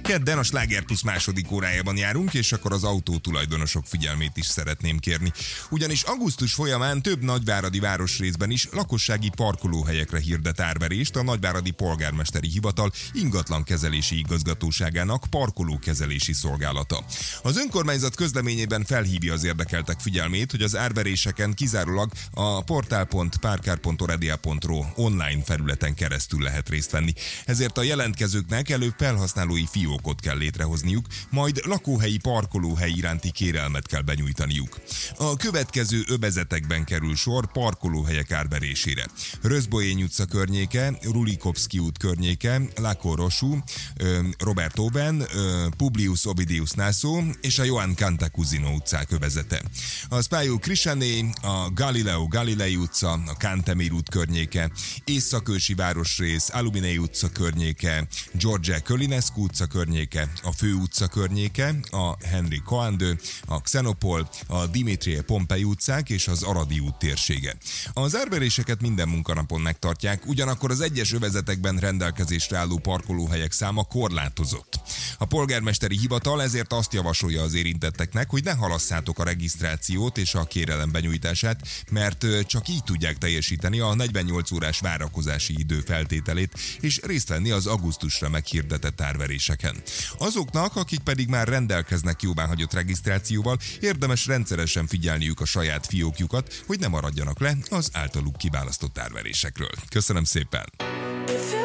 Kedden a Sláger Plus második órájában járunk, és akkor az autótulajdonosok figyelmét is szeretném kérni. Ugyanis augusztus folyamán több nagyváradi városrészben is lakossági parkolóhelyekre hirdet árverést a Nagyváradi Polgármesteri Hivatal ingatlankezelési igazgatóságának parkolókezelési szolgálata. Az önkormányzat közleményében felhívja az érdekeltek figyelmét, hogy az árveréseken kizárólag a portál.parkar.oredia.ro online felületen keresztül lehet részt venni. Ezért a jelentkezőknek előbb felhasználói fiókot kell létrehozniuk, majd lakóhelyi parkolóhely iránti kérelmet kell benyújtaniuk. A következő övezetekben kerül sor parkolóhelyek árverésére. Rözboény utca környéke, Rulikovszky út környéke, Laco-Rosu, Robert Owen, Publius Ovidius Naso és a Johann Cantacuzino utcák övezete. A Spályó Krisané, a Galileo Galilei utca, a Cantemir út környéke, Északősi városrész, Aluminei utca környéke, George Călinescu utca környéke, a Fő utca környéke, a Henry Coandő, a Xenopol, a Dimitrie Pompei utcák és az Aradi út térsége. Az árveréseket minden munkanapon megtartják, ugyanakkor az egyes övezetekben rendelkezésre álló parkolóhelyek száma korlátozott. A polgármesteri hivatal ezért azt javasolja az érintetteknek, hogy ne halasszátok a regisztrációt és a kérelem benyújtását, mert csak így tudják teljesíteni a 48 órás várakozási idő feltételét és részt venni az augusztusra meghirdetett árveréseken. Azoknak, akik pedig már rendelkeznek jóváhagyott regisztrációval, érdemes rendszeresen figyelniük a saját fiókjukat, hogy ne maradjanak le az általuk kiválasztott árverésekről. Köszönöm szépen!